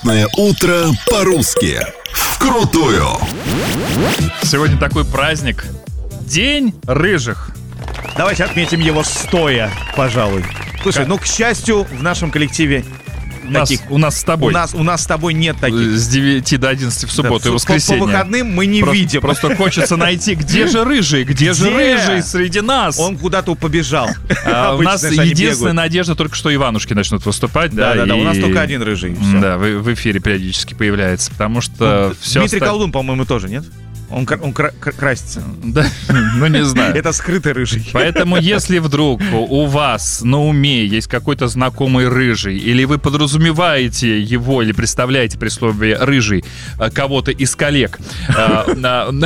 Утро по-русски. Вкрутую. Сегодня такой праздник. День рыжих. Давайте отметим его стоя, пожалуй. Слушай, к счастью, в нашем коллективе У нас с тобой. у нас с тобой нет таких. С 9 до 11 в субботу и воскресенье. По выходным мы не видим. Просто хочется найти, где же рыжий? Где же рыжий среди нас? Он куда-то побежал. У нас единственная надежда только, что Иванушки начнут выступать. Да, у нас только один рыжий. Да, в эфире периодически появляется, потому что все. Дмитрий Колдун, по-моему, тоже, нет? Он красится. Да, не знаю. Это скрытый рыжий. Поэтому, если вдруг у вас на уме есть какой-то знакомый рыжий, или вы подразумеваете его, или представляете при слове «рыжий» кого-то из коллег,